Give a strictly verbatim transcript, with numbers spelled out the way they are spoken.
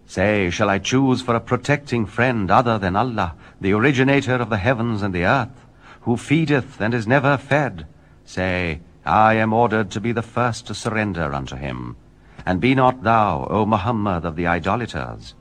Say, shall I choose for a protecting friend other than Allah, the originator of the heavens and the earth, who feedeth and is never fed? Say, I am ordered to be the first to surrender unto him. And be not thou, O Muhammad, of the idolaters.